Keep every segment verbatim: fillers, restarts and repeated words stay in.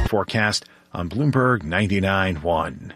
forecast on Bloomberg ninety-nine point one.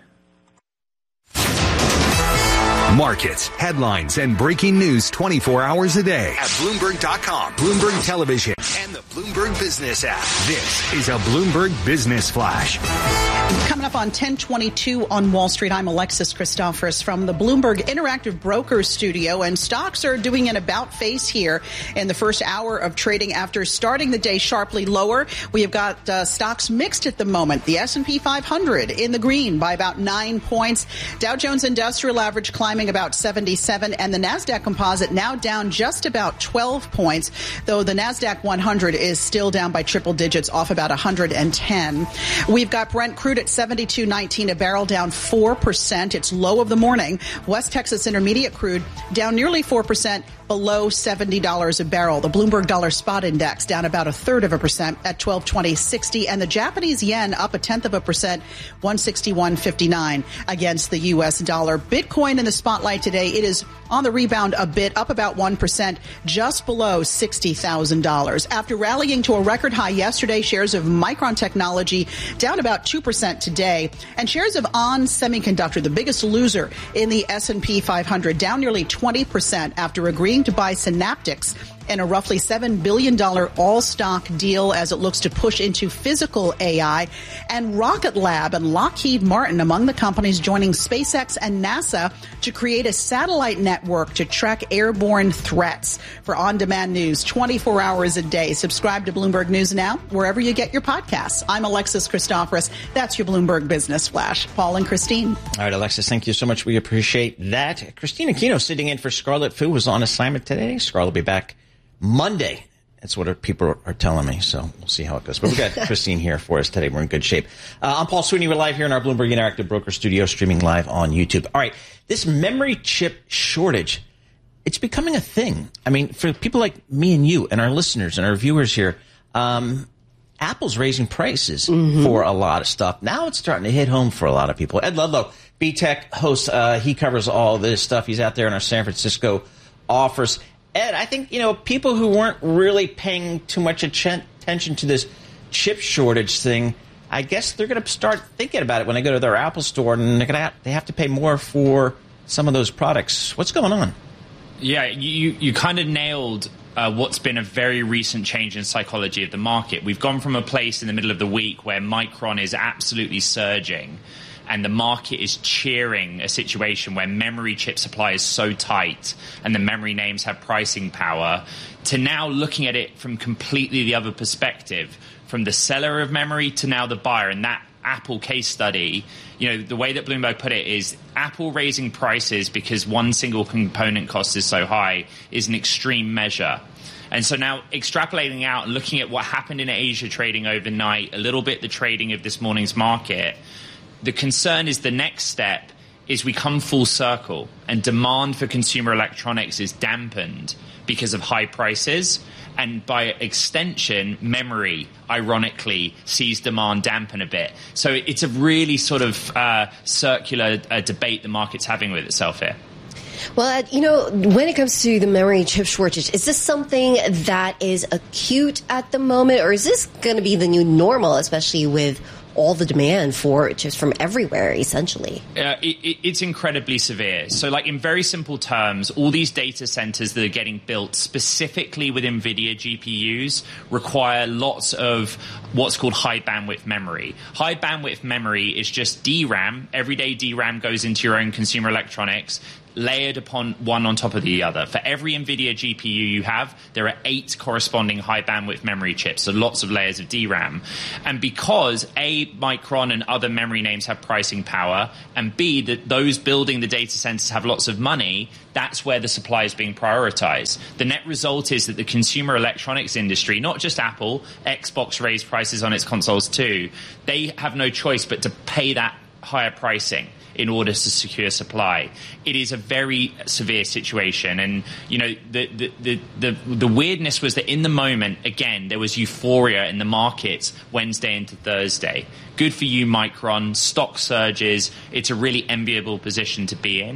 Markets, headlines, and breaking news twenty-four hours a day at Bloomberg dot com, Bloomberg Television, and the Bloomberg Business app. This is a Bloomberg Business Flash. Coming up on ten twenty-two on Wall Street, I'm Alexis Christoforous from the Bloomberg Interactive Brokers Studio, and stocks are doing an about-face here in the first hour of trading after starting the day sharply lower. We have got uh, stocks mixed at the moment. The S and P five hundred in the green by about nine points. Dow Jones Industrial Average climbing about seventy-seven, and the NASDAQ Composite now down just about twelve points, though the NASDAQ one hundred is still down by triple digits, off about one hundred ten. We've got Brent crude at seventy-two nineteen a barrel, down four percent. It's low of the morning. West Texas Intermediate crude down nearly four percent, below seventy dollars a barrel. The Bloomberg Dollar Spot Index down about a third of a percent at twelve twenty sixty, and the Japanese yen up a tenth of a percent, one sixty-one fifty-nine against the U S dollar. Bitcoin in the spotlight today. It is on the rebound a bit, up about one percent, just below sixty thousand dollars. After rallying to a record high yesterday, shares of Micron Technology down about two percent today, and shares of ON Semiconductor, the biggest loser in the S and P five hundred, down nearly twenty percent after agreeing to buy Synaptics in a roughly seven billion dollars all-stock deal as it looks to push into physical A I. And Rocket Lab and Lockheed Martin among the companies joining SpaceX and NASA to create a satellite network to track airborne threats. For on-demand news twenty-four hours a day, subscribe to Bloomberg News Now wherever you get your podcasts. I'm Alexis Christoforous. That's your Bloomberg Business Flash. Paul and Christine. All right, Alexis, thank you so much. We appreciate that. Christine Aquino sitting in for Scarlett Fu was on assignment today. Scarlett will be back Monday. That's what people are telling me, so we'll see how it goes. But we've got Christine here for us today. We're in good shape. Uh, I'm Paul Sweeney. We're live here in our Bloomberg Interactive Broker Studio, streaming live on YouTube. All right, this memory chip shortage, it's becoming a thing. I mean, for people like me and you and our listeners and our viewers here, um, Apple's raising prices mm-hmm. for a lot of stuff. Now it's starting to hit home for a lot of people. Ed Ludlow, B Tech host, uh, he covers all this stuff. He's out there in our San Francisco office. Ed, I think, you know, people who weren't really paying too much attention to this chip shortage thing, I guess they're going to start thinking about it when they go to their Apple store, and they're going to have, they have to pay more for some of those products. What's going on? Yeah, you, you kind of nailed uh, what's been a very recent change in psychology of the market. We've gone from a place in the middle of the week where Micron is absolutely surging, and the market is cheering a situation where memory chip supply is so tight and the memory names have pricing power, to now looking at it from completely the other perspective, from the seller of memory to now the buyer. And that Apple case study, you know, the way that Bloomberg put it is Apple raising prices because one single component cost is so high is an extreme measure. And so now extrapolating out and looking at what happened in Asia trading overnight, a little bit the trading of this morning's market, the concern is the next step is we come full circle and demand for consumer electronics is dampened because of high prices. And by extension, memory, ironically, sees demand dampen a bit. So it's a really sort of uh, circular uh, debate the market's having with itself here. Well, you know, when it comes to the memory chip shortage, is this something that is acute at the moment, or is this going to be the new normal, especially with all the demand for chips from everywhere, essentially? Uh, it, it's incredibly severe. So, like, in very simple terms, all these data centers that are getting built specifically with NVIDIA G P Us require lots of what's called high bandwidth memory. High bandwidth memory is just D RAM. Everyday D RAM goes into your own consumer electronics, layered upon one on top of the other. For every NVIDIA G P U you have, there are eight corresponding high bandwidth memory chips, so lots of layers of D RAM. And because A, Micron and other memory names have pricing power, and B, that those building the data centers have lots of money, that's where the supply is being prioritized. The net result is that the consumer electronics industry, not just Apple, Xbox raised prices on its consoles too, they have no choice but to pay that higher pricing in order to secure supply. It is a very severe situation. And, you know, the, the, the, the, the weirdness was that in the moment, again, there was euphoria in the markets Wednesday into Thursday. Good for you, Micron. Stock surges. It's a really enviable position to be in.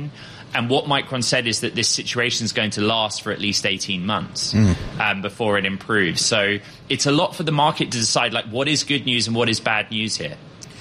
And what Micron said is that this situation is going to last for at least eighteen months mm. um, before it improves. So it's a lot for the market to decide, like, what is good news and what is bad news here.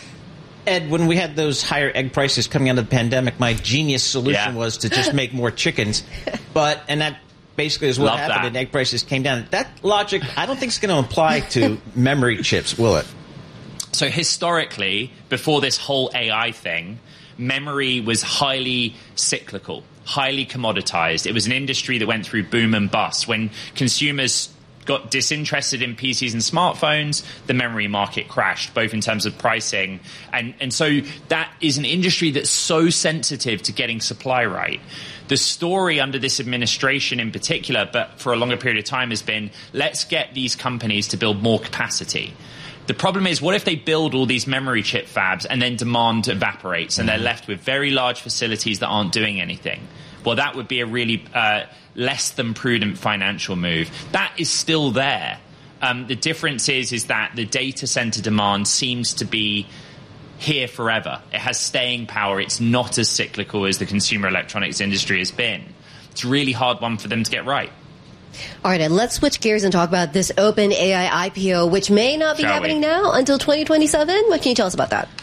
Ed, when we had those higher egg prices coming out of the pandemic, my genius solution yeah. was to just make more chickens. But and that basically is what Love happened, that. and egg prices came down. That logic, I don't think is going to apply to memory chips, will it? So historically, before this whole A I thing, memory was highly cyclical, highly commoditized. It was an industry that went through boom and bust. When consumers got disinterested in P Cs and smartphones, the memory market crashed, both in terms of pricing. And, and so that is an industry that's so sensitive to getting supply right. The story under this administration in particular, but for a longer period of time, has been, let's get these companies to build more capacity. The problem is, what if they build all these memory chip fabs and then demand evaporates and they're left with very large facilities that aren't doing anything? Well, that would be a really uh, less than prudent financial move. That is still there. Um, the difference is, is that the data center demand seems to be here forever. It has staying power. It's not as cyclical as the consumer electronics industry has been. It's a really hard one for them to get right. All right, and let's switch gears and talk about this OpenAI I P O, which may not be Shall happening we? now until twenty twenty-seven. What can you tell us about that?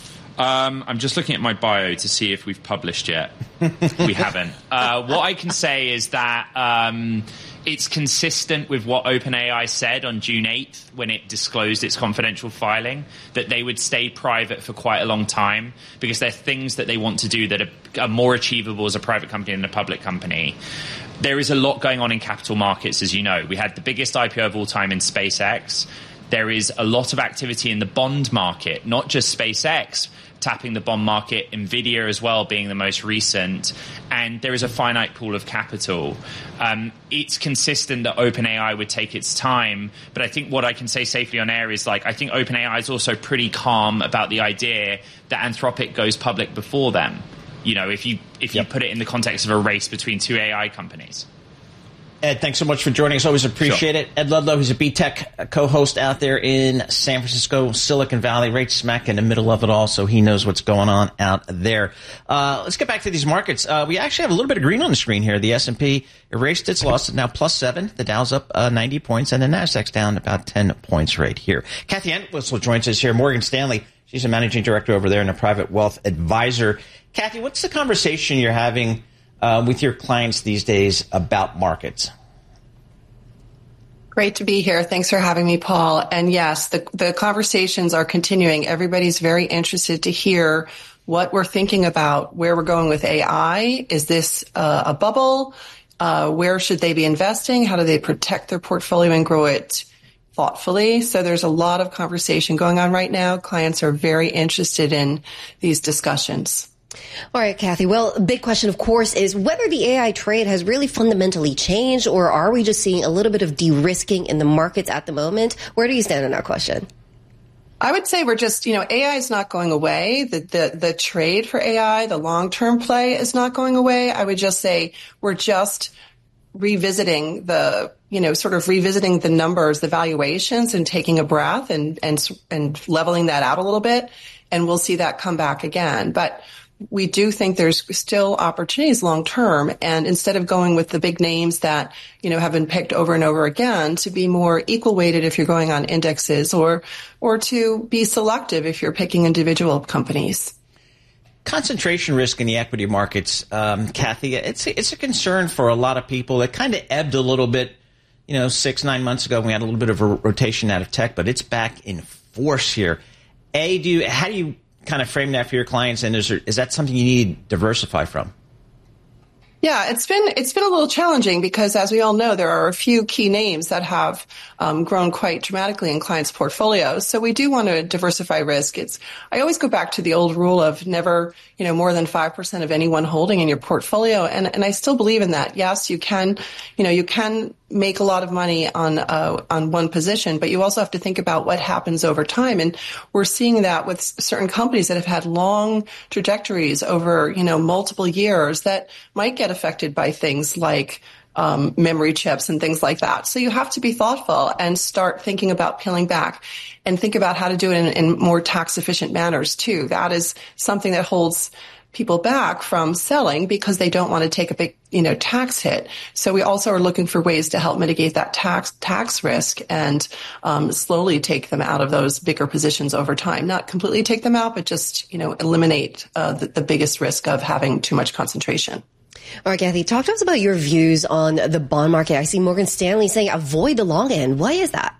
Um, I'm just looking at my bio to see if we've published yet. We haven't. Uh, what I can say is that um, it's consistent with what OpenAI said on June eighth when it disclosed its confidential filing, that they would stay private for quite a long time because there are things that they want to do that are, are more achievable as a private company than a public company. There is a lot going on in capital markets, as you know. We had the biggest I P O of all time in SpaceX. There is a lot of activity in the bond market, not just SpaceX tapping the bond market, NVIDIA as well being the most recent, and there is a finite pool of capital. Um, it's consistent that OpenAI would take its time, but I think what I can say safely on air is, like, I think OpenAI is also pretty calm about the idea that Anthropic goes public before them. You know, if you if you yep. put it in the context of a race between two A I companies. Ed, thanks so much for joining us. Always appreciate sure. it. Ed Ludlow, who's a B Tech co-host out there in San Francisco, Silicon Valley, right smack in the middle of it all, so he knows what's going on out there. Uh, let's get back to these markets. Uh, we actually have a little bit of green on the screen here. The S and P erased its loss, now plus seven. The Dow's up uh, ninety points, and the Nasdaq's down about ten points right here. Kathy Entwistle joins us here, Morgan Stanley. She's a managing director over there and a private wealth advisor. Kathy, what's the conversation you're having Uh, with your clients these days about markets? Great to be here. Thanks for having me, Paul. And yes, the, the conversations are continuing. Everybody's very interested to hear what we're thinking about, where we're going with A I. Is this uh, a bubble? Uh, where should they be investing? How do they protect their portfolio and grow it thoughtfully? So there's a lot of conversation going on right now. Clients are very interested in these discussions. All right, Kathy. Well, big question, of course, is whether the A I trade has really fundamentally changed, or are we just seeing a little bit of de-risking in the markets at the moment? Where do you stand on that question? I would say we're just, you know, A I is not going away. The, the, the trade for A I, the long-term play is not going away. I would just say we're just revisiting the, you know, sort of revisiting the numbers, the valuations, and taking a breath and, and, and leveling that out a little bit. And we'll see that come back again. But we do think there's still opportunities long term. And instead of going with the big names that, you know, have been picked over and over again, to be more equal weighted if you're going on indexes, or, or to be selective if you're picking individual companies. Concentration risk in the equity markets, um, Kathy, it's, it's a concern for a lot of people. It kind of ebbed a little bit, you know, six, nine months ago. We had a little bit of a rotation out of tech, but it's back in force here. A, do you, how do you kind of frame that for your clients, and is there, is that something you need to diversify from? Yeah, it's been it's been a little challenging because, as we all know, there are a few key names that have um, grown quite dramatically in clients' portfolios. So we do want to diversify risk. It's I always go back to the old rule of never, you know, more than five percent of any one holding in your portfolio, and and I still believe in that. Yes, you can, you know, you can make a lot of money on uh, on one position, but you also have to think about what happens over time. And we're seeing that with certain companies that have had long trajectories over, you know, multiple years that might get affected by things like um, memory chips and things like that. So you have to be thoughtful and start thinking about peeling back and think about how to do it in, in more tax efficient manners too. That is something that holds people back from selling because they don't want to take a big, you know, tax hit. So we also are looking for ways to help mitigate that tax tax risk and um, slowly take them out of those bigger positions over time. Not completely take them out, but just, you know, eliminate uh, the, the biggest risk of having too much concentration. All right, Kathy, talk to us about your views on the bond market. I see Morgan Stanley saying avoid the long end. Why is that?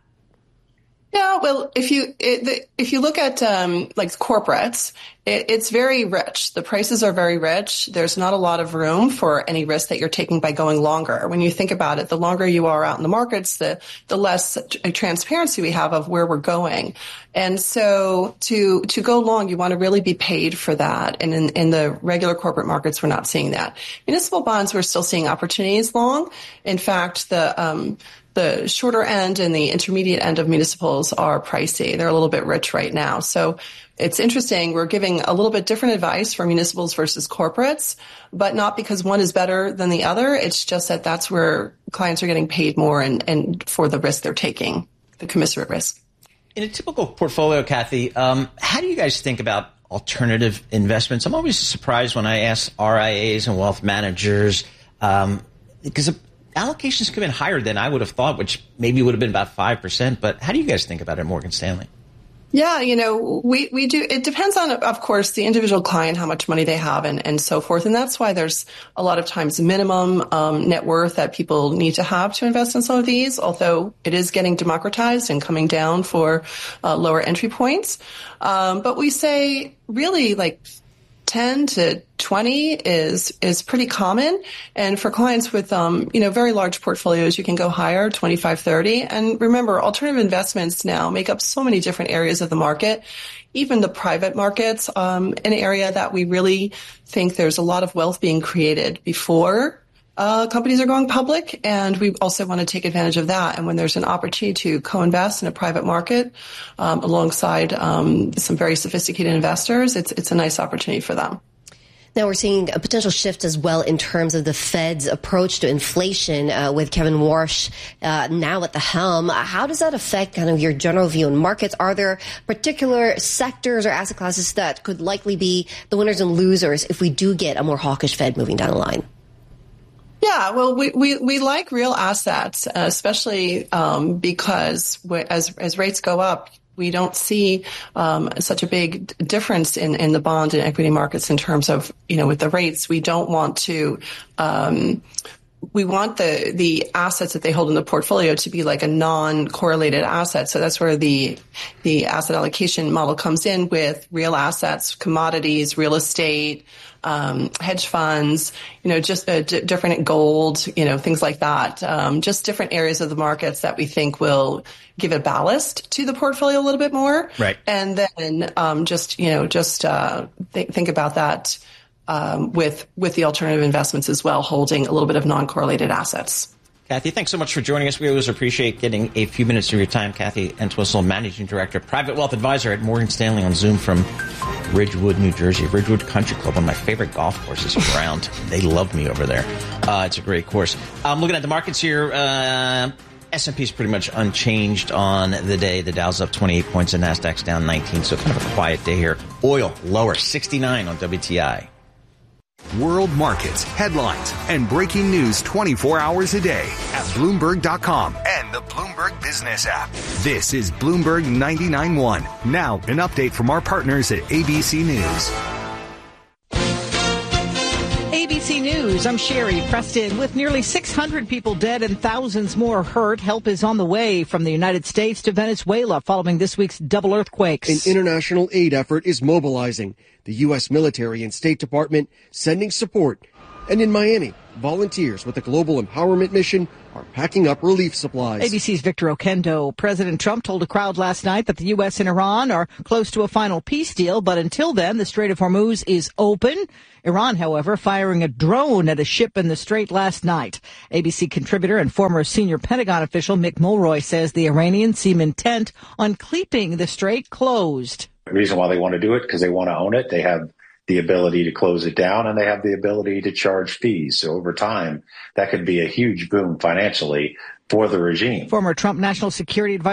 Yeah, well, if you it, if you look at um, like corporates, it, it's very rich. The prices are very rich. There's not a lot of room for any risk that you're taking by going longer. When you think about it, the longer you are out in the markets, the the less transparency we have of where we're going. And so to to go long, you want to really be paid for that. And in, in the regular corporate markets, we're not seeing that. Municipal bonds, we're still seeing opportunities long. In fact, the um, The shorter end and the intermediate end of municipals are pricey. They're a little bit rich right now. So it's interesting. We're giving a little bit different advice for municipals versus corporates, but not because one is better than the other. It's just that that's where clients are getting paid more and, and for the risk they're taking, the commensurate risk. In a typical portfolio, Kathy, um, how do you guys think about alternative investments? I'm always surprised when I ask R I As and wealth managers, um, because allocations come in higher than I would have thought, which maybe would have been about five percent. But how do you guys think about it at Morgan Stanley? Yeah, you know, we, we do. It depends on, of course, the individual client, how much money they have and, and so forth. And that's why there's a lot of times minimum um, net worth that people need to have to invest in some of these, although it is getting democratized and coming down for uh, lower entry points. Um, but we say really like ten to twenty is is pretty common. And for clients with, um, you know, very large portfolios, you can go higher, twenty-five, thirty. And remember, alternative investments now make up so many different areas of the market, even the private markets, um, an area that we really think there's a lot of wealth being created before Uh, companies are going public, and we also want to take advantage of that. And when there's an opportunity to co-invest in a private market um, alongside um, some very sophisticated investors, it's it's a nice opportunity for them. Now we're seeing a potential shift as well in terms of the Fed's approach to inflation uh, with Kevin Warsh uh, now at the helm. How does that affect kind of your general view on markets? Are there particular sectors or asset classes that could likely be the winners and losers if we do get a more hawkish Fed moving down the line? Yeah, well, we, we, we like real assets, uh, especially um, because as as rates go up, we don't see um, such a big difference in, in the bond and equity markets in terms of, you know, with the rates. We don't want to um, we want the the assets that they hold in the portfolio to be like a non-correlated asset. So that's where the the asset allocation model comes in with real assets, commodities, real estate, um, hedge funds, you know, just uh, d- different gold, you know, things like that. Um, just different areas of the markets that we think will give a ballast to the portfolio a little bit more. Right. And then um, just, you know, just uh, th- think about that. Um, with with the alternative investments as well, holding a little bit of non-correlated assets. Kathy, thanks so much for joining us. We always appreciate getting a few minutes of your time. Kathy Entwistle, Managing Director, Private Wealth Advisor at Morgan Stanley on Zoom from Ridgewood, New Jersey. Ridgewood Country Club, one of my favorite golf courses around. They love me over there. Uh, it's a great course. I'm looking at the markets here. Uh, S and P is pretty much unchanged on the day. The Dow's up twenty-eight points and NASDAQ's down nineteen, so kind of a quiet day here. Oil lower, sixty-nine on W T I. World markets, headlines, and breaking news twenty-four hours a day at Bloomberg dot com and the Bloomberg Business app. This is Bloomberg ninety-nine point one. Now, an update from our partners at A B C News. A B C News, I'm Sherry Preston. With nearly six hundred people dead and thousands more hurt, help is on the way from the United States to Venezuela following this week's double earthquakes. An international aid effort is mobilizing. The U S military and State Department sending support. And in Miami, volunteers with the Global Empowerment Mission are packing up relief supplies. A B C's Victor Okendo. President Trump told a crowd last night that the U S and Iran are close to a final peace deal, but until then, the Strait of Hormuz is open. Iran, however, firing a drone at a ship in the Strait last night. A B C contributor and former senior Pentagon official Mick Mulroy says the Iranians seem intent on keeping the Strait closed. The reason why they want to do it, because they want to own it. They have the ability to close it down, and they have the ability to charge fees. So over time, that could be a huge boom financially for the regime. Former Trump National Security Advisor